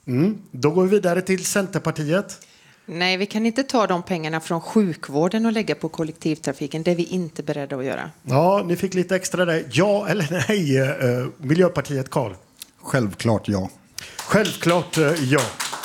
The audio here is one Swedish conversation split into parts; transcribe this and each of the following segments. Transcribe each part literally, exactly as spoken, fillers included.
Mm. Då går vi vidare till Centerpartiet. Nej, vi kan inte ta de pengarna från sjukvården och lägga på kollektivtrafiken. Det är vi inte beredda att göra. Ja, ni fick lite extra där. Ja eller nej, eh, Miljöpartiet, Carl? Självklart ja. Självklart eh, ja.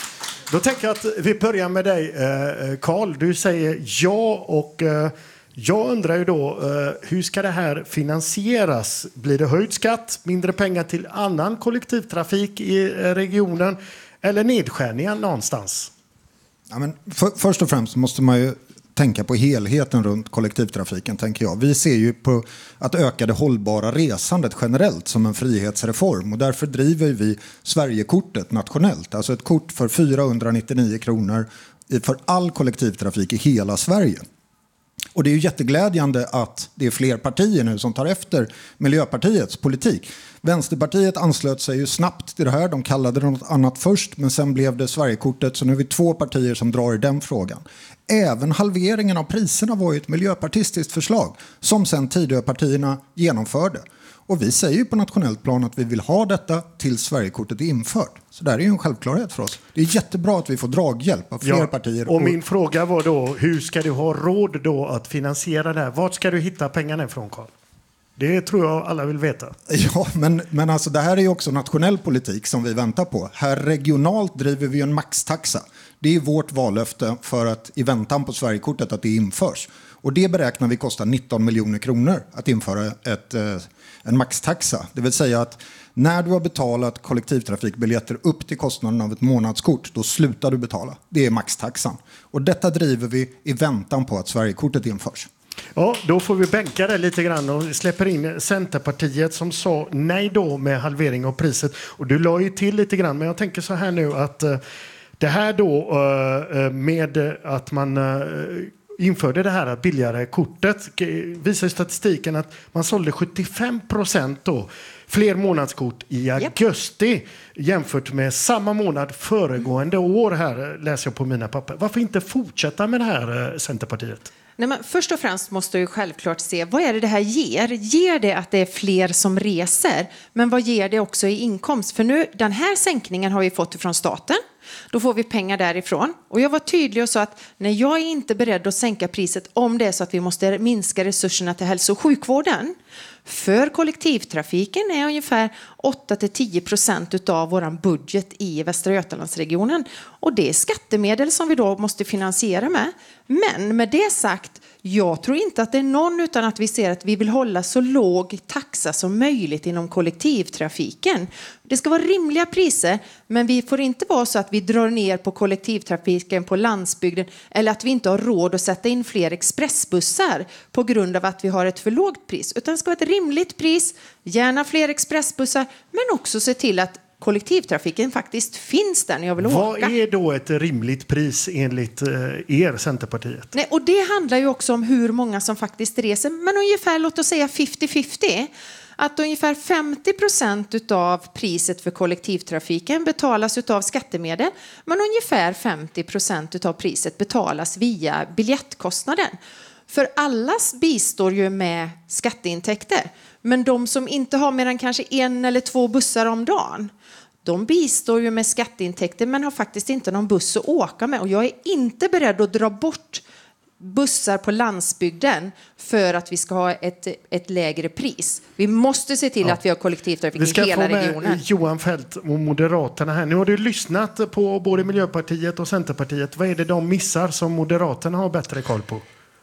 Då tänker jag att vi börjar med dig, eh, Carl. Du säger ja och eh, jag undrar ju då, eh, hur ska det här finansieras? Blir det höjd skatt, mindre pengar till annan kollektivtrafik i eh, regionen eller nedskärningar någonstans? Ja, men för, först och främst måste man ju tänka på helheten runt kollektivtrafiken, tänker jag. Vi ser ju på att öka det hållbara resandet generellt som en frihetsreform och därför driver vi Sverigekortet nationellt. Alltså ett kort för fyrahundranittionio kronor för all kollektivtrafik i hela Sverige. Och det är ju jätteglädjande att det är fler partier nu som tar efter Miljöpartiets politik. Vänsterpartiet anslöt sig ju snabbt till det här. De kallade det något annat först, men sen blev det Sverigekortet. Så nu är vi två partier som drar i den frågan. Även halveringen av priserna var ju ett miljöpartistiskt förslag som sen Tidöpartierna genomförde. Och vi säger ju på nationellt plan att vi vill ha detta till Sverigekortet är infört. Så det är ju en självklarhet för oss. Det är jättebra att vi får draghjälp av fler ja, partier. Och min fråga var då, hur ska du ha råd då att finansiera det här? Vart ska du hitta pengarna ifrån, Carl? Det tror jag alla vill veta. Ja, men, men alltså det här är ju också nationell politik som vi väntar på. Här regionalt driver vi en maxtaxa. Det är vårt vallöfte för att i väntan på Sverigekortet att det införs. Och det beräknar vi kostar nitton miljoner kronor att införa ett, en maxtaxa. Det vill säga att när du har betalat kollektivtrafikbiljetter upp till kostnaden av ett månadskort, då slutar du betala. Det är maxtaxan. Och detta driver vi i väntan på att Sverigekortet införs. Ja, då får vi bänka det lite grann och släpper in Centerpartiet som sa nej då med halvering av priset. Och du la ju till lite grann, men jag tänker så här nu att uh, det här då uh, med att man uh, införde det här billigare kortet visar statistiken att man sålde sjuttiofem procent då fler månadskort i augusti yep. jämfört med samma månad föregående år här läser jag på mina papper. Varför inte fortsätta med det här Centerpartiet? Nej, men först och främst måste du självklart se vad är det det här ger. Ger det att det är fler som reser? Men vad ger det också i inkomst? För nu, den här sänkningen har vi fått från staten. Då får vi pengar därifrån. Och jag var tydlig och sa att när jag är inte beredd att sänka priset om det är så att vi måste minska resurserna till hälso- och sjukvården. För kollektivtrafiken är ungefär åtta till tio procent av vår budget i Västra Götalandsregionen. Och det är skattemedel som vi då måste finansiera med. Men med det sagt, jag tror inte att det är någon utan att vi ser att vi vill hålla så låg taxa som möjligt inom kollektivtrafiken. Det ska vara rimliga priser, men vi får inte vara så att vi drar ner på kollektivtrafiken på landsbygden eller att vi inte har råd att sätta in fler expressbussar på grund av att vi har ett för lågt pris. Utan det ska vara ett rimligt pris, gärna fler expressbussar, men också se till att kollektivtrafiken faktiskt finns där när jag vill åka. Vad är då ett rimligt pris enligt er Centerpartiet? Nej, och det handlar ju också om hur många som faktiskt reser. Men ungefär, låt oss säga femtio femtio. Att ungefär femtio procent av priset för kollektivtrafiken betalas av skattemedel. Men ungefär femtio procent av priset betalas via biljettkostnaden. För allas bistår ju med skatteintäkter. Men de som inte har mer än kanske en eller två bussar om dagen, de bistår ju med skatteintäkter men har faktiskt inte någon buss att åka med. Och jag är inte beredd att dra bort bussar på landsbygden för att vi ska ha ett, ett lägre pris. Vi måste se till ja. att vi har kollektivtrafik i hela regionen. Vi ska få med Johan Fält och Moderaterna här. Nu har du lyssnat på både Miljöpartiet och Centerpartiet. Vad är det de missar som Moderaterna har bättre koll på?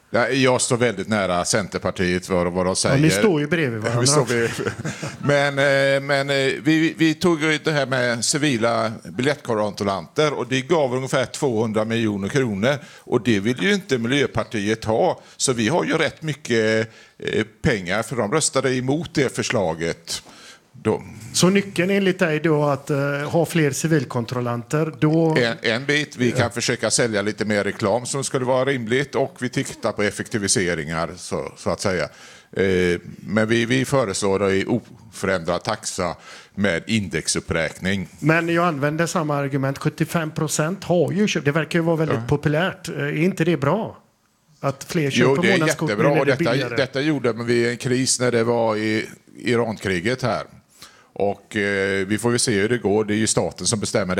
Jag står väldigt nära Centerpartiet vad, vad de säger. Ja, ni står ju bredvid varandra. Vi står bredvid. Men, men vi, vi tog ju det här med civila biljettkontrollanter och det gav ungefär tvåhundra miljoner kronor. Och det vill ju inte Miljöpartiet ha. Så vi har ju rätt mycket pengar för de röstade emot det förslaget. Då. Så nyckeln enligt dig då att uh, ha fler civilkontrollanter? Då... En, en bit, vi kan ja. försöka sälja lite mer reklam som skulle vara rimligt och vi tittar på effektiviseringar så, så att säga. Eh, men vi, vi föreslår då i oförändrad taxa med indexuppräkning. Men jag använder samma argument, sjuttiofem procent har ju köpt, det verkar ju vara väldigt ja. populärt. Är inte det bra? Att fler köper jo, det är månadskort jättebra och det detta, detta gjorde vi en kris när det var i Irankriget här. Och eh, vi får väl se hur det går. Det är ju staten som bestämmer det.